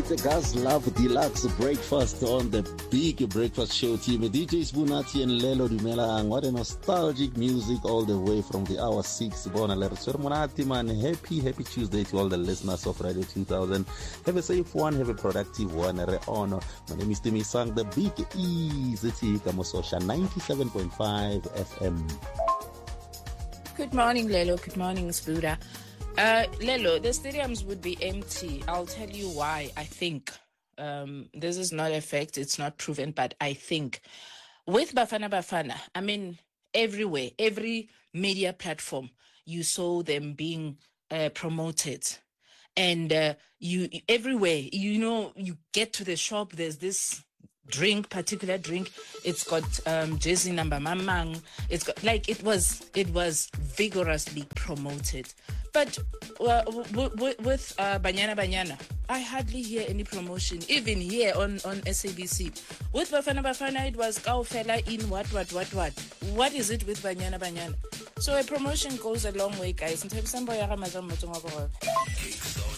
It's a Gas Love Deluxe breakfast on the Big Breakfast Show team. DJ Spunati and Lelo Dumelang. What a nostalgic music all the way from the hour 6. Bona Lero Monati man. Happy Tuesday to all the listeners of Radio 2000. Have a safe one, have a productive one. Honor. My name is Timmy Sang, the Big Easy Kamososha 97.5 FM. Good morning, Lelo. Good morning, Spuda. Lelo, the stadiums would be empty. I'll tell you why, I think. This is not a fact, it's not proven, but I think. With Bafana Bafana, I mean, everywhere, every media platform, you saw them being promoted. And you everywhere, you get to the shop, there's this particular drink, it's got jersey number Mamang, it's got it was vigorously promoted. But with Banyana, I hardly hear any promotion, even here on SABC. With Bafana, it was Kaufela in what. What is it with Banyana? So a promotion goes a long way, guys.